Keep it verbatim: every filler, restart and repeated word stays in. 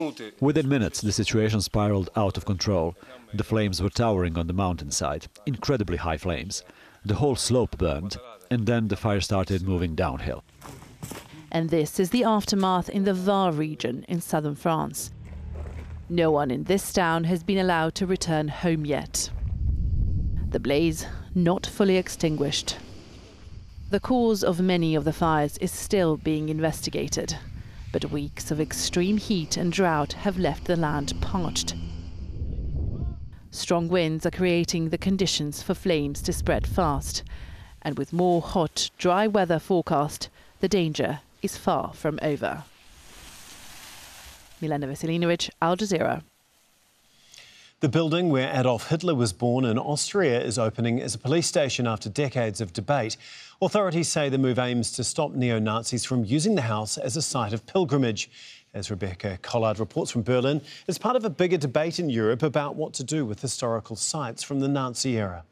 Within minutes, the situation spiraled out of control. The flames were towering on the mountainside, incredibly high flames. The whole slope burned, and then the fire started moving downhill. And this is the aftermath in the Var region in southern France. No one in this town has been allowed to return home yet. The blaze not fully extinguished. The cause of many of the fires is still being investigated, but weeks of extreme heat and drought have left the land parched. Strong winds are creating the conditions for flames to spread fast, and with more hot, dry weather forecast, the danger is far from over. Milena Veselinovic, Al Jazeera. The building where Adolf Hitler was born in Austria is opening as a police station after decades of debate. Authorities say the move aims to stop neo-Nazis from using the house as a site of pilgrimage. As Rebecca Collard reports from Berlin, it's part of a bigger debate in Europe about what to do with historical sites from the Nazi era.